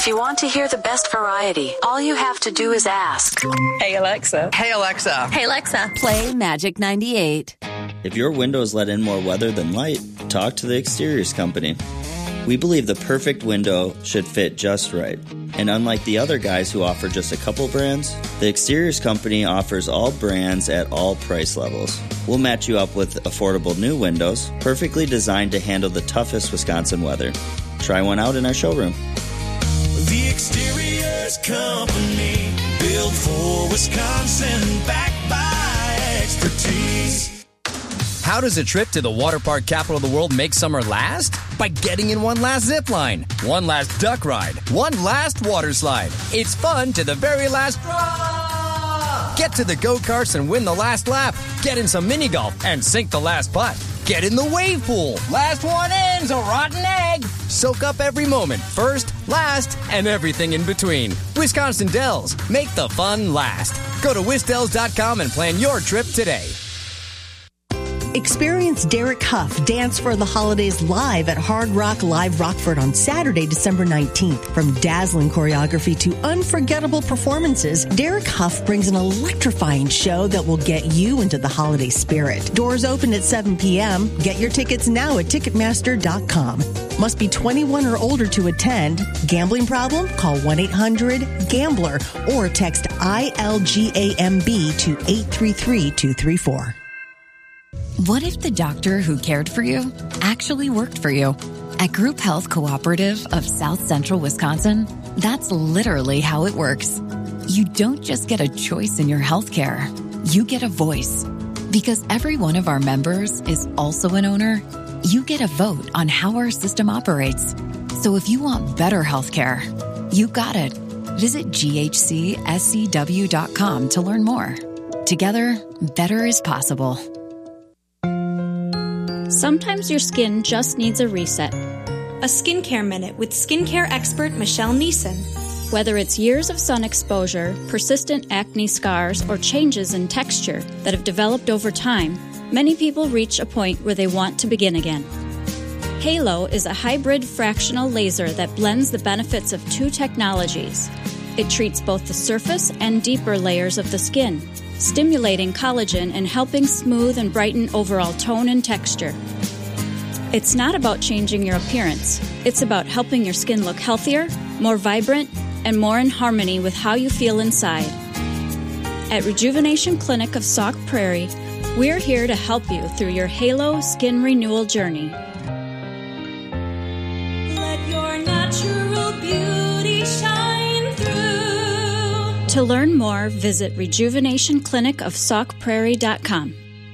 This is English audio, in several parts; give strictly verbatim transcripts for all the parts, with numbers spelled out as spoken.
If you want to hear the best variety, all you have to do is ask. Hey, Alexa. Hey, Alexa. Hey, Alexa. Play Magic ninety-eight. If your windows let in more weather than light, talk to the Exteriors Company. We believe the perfect window should fit just right. And unlike the other guys who offer just a couple brands, the Exteriors Company offers all brands at all price levels. We'll match you up with affordable new windows, perfectly designed to handle the toughest Wisconsin weather. Try one out in our showroom. The Exteriors Company, built for Wisconsin, backed by expertise. How does a trip to the water park capital of the world make summer last? By getting in one last zip line, one last duck ride, one last water slide. It's fun to the very last drop. Get to the go-karts and win the last lap. Get in some mini golf and sink the last putt. Get in the wave pool. Last one in's a rotten egg. Soak up every moment, first, last, and everything in between. Wisconsin Dells. Make the fun last. Go to wisdells dot com and plan your trip today. Experience Derek Huff Dance for the Holidays live at Hard Rock Live Rockford on Saturday, December nineteenth. From dazzling choreography to unforgettable performances, Derek Huff brings an electrifying show that will get you into the holiday spirit. Doors open at seven p.m. Get your tickets now at ticketmaster dot com. Must be twenty-one or older to attend. Gambling problem? Call one eight hundred gambler or text I L G A M B to eight three three two three four. What if the doctor who cared for you actually worked for you? At Group Health Cooperative of South Central Wisconsin, that's literally how it works. You don't just get a choice in your health care. You get a voice. Because every one of our members is also an owner, you get a vote on how our system operates. So if you want better health care, you got it. Visit G H C S C W dot com to learn more. Together, better is possible. Sometimes your skin just needs a reset. A skincare minute with skincare expert Michelle Neeson. Whether it's years of sun exposure, persistent acne scars, or changes in texture that have developed over time, many people reach a point where they want to begin again. Halo is a hybrid fractional laser that blends the benefits of two technologies. It treats both the surface and deeper layers of the skin, stimulating collagen and helping smooth and brighten overall tone and texture. It's not about changing your appearance. It's about helping your skin look healthier, more vibrant, and more in harmony with how you feel inside. At Rejuvenation Clinic of Sauk Prairie, we're here to help you through your Halo skin renewal journey. Let your natural beauty shine through. To learn more, visit rejuvenation clinic of sauk prairie dot com.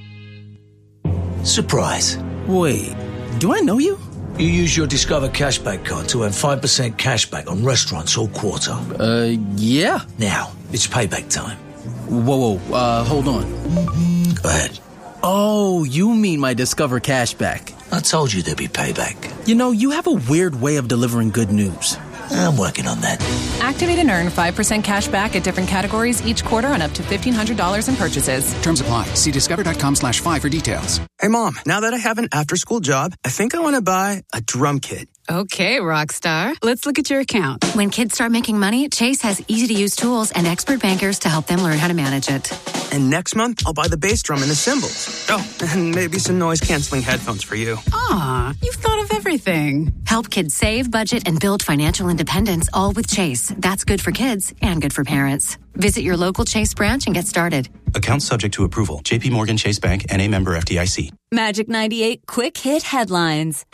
Surprise. Wait, do I know you? You use your Discover Cashback card to earn five percent cashback on restaurants all quarter. Uh, yeah. Now, it's payback time. Whoa, whoa, uh, hold on. Go ahead. Oh, you mean my Discover Cashback. I told you there'd be payback. You know, you have a weird way of delivering good news. I'm working on that. Activate and earn five percent cash back at different categories each quarter on up to fifteen hundred dollars in purchases. Terms apply. See discover.com slash five for details. Hey, Mom, now that I have an after-school job, I think I want to buy a drum kit. Okay, Rockstar. Let's look at your account. When kids start making money, Chase has easy-to-use tools and expert bankers to help them learn how to manage it. And next month, I'll buy the bass drum and the cymbals. Oh, and maybe some noise-canceling headphones for you. Aw, you've thought of everything. Help kids save, budget, and build financial independence, all with Chase. That's good for kids and good for parents. Visit your local Chase branch and get started. Account subject to approval. J P Morgan Chase Bank, N A member F D I C. Magic ninety-eight Quick Hit Headlines.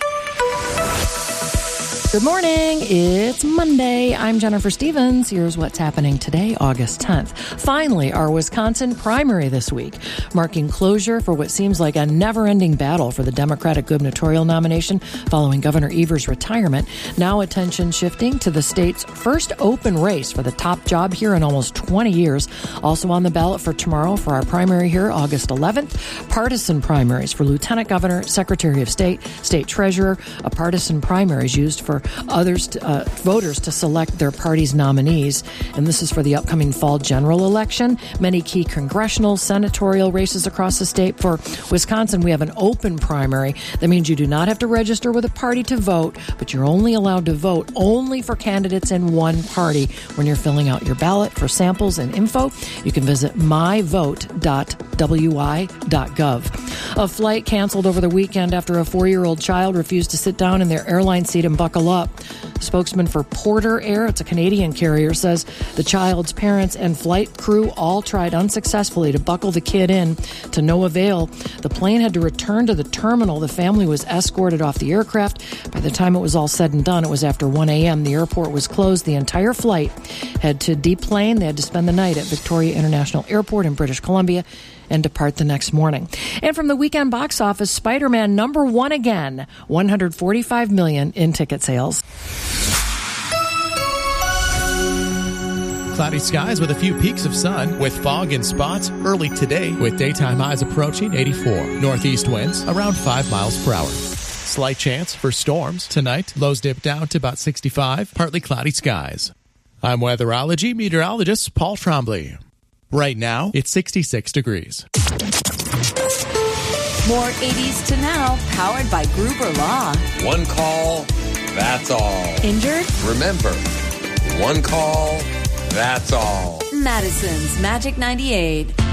Good morning. It's Monday. I'm Jennifer Stevens. Here's what's happening today, August tenth. Finally, our Wisconsin primary this week, marking closure for what seems like a never-ending battle for the Democratic gubernatorial nomination following Governor Evers' retirement. Now attention shifting to the state's first open race for the top job here in almost twenty years. Also on the ballot for tomorrow for our primary here, August eleventh, partisan primaries for Lieutenant Governor, Secretary of State, State Treasurer. A partisan primary is used for for others, to, uh, voters to select their party's nominees. And this is for the upcoming fall general election. Many key congressional, senatorial races across the state. For Wisconsin, we have an open primary. That means you do not have to register with a party to vote, but you're only allowed to vote only for candidates in one party. When you're filling out your ballot, for samples and info, you can visit my vote dot w i dot gov. A flight canceled over the weekend after a four-year-old child refused to sit down in their airline seat and buckle up. Spokesman for Porter Air, it's a Canadian carrier, says the child's parents and flight crew all tried unsuccessfully to buckle the kid in, to no avail. The plane had to return to the terminal. The family was escorted off the aircraft. By the time it was all said and done, it was after one a.m. The airport was closed. The entire flight had to deplane. They had to spend the night at Victoria International Airport in British Columbia and depart the next morning. And from the weekend box office, Spider-Man number one again, one hundred forty-five million dollars in ticket sales. Cloudy skies with a few peaks of sun, with fog in spots early today, with daytime highs approaching eighty-four. Northeast winds around five miles per hour. Slight chance for storms tonight. Lows dip down to about sixty-five. Partly cloudy skies. I'm weatherology meteorologist Paul Trombley. Right now, it's sixty-six degrees. More eighties to now, powered by Gruber Law. One call, that's all. Injured? Remember, one call, that's all. Madison's Magic ninety-eight.